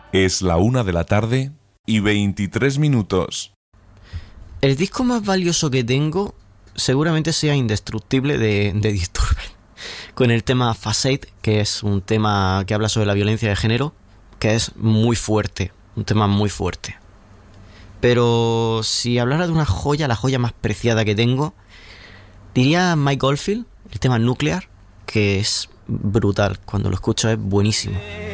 Es la 1:23 PM. El disco más valioso que tengo seguramente sea Indestructible de Disturbed, con el tema Facade, que es un tema que habla sobre la violencia de género, que es muy fuerte, un tema muy fuerte. Pero si hablara de una joya, la joya más preciada que tengo, diría Mike Oldfield, el tema Nuclear, que es brutal, cuando lo escucho es buenísimo.